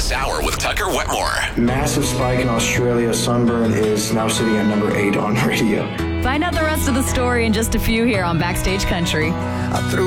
this hour with Tucker Wetmore. Massive spike in Australia. Sunburn is now sitting at number 8 on radio. Find out the rest of the story in just a few here on Backstage Country.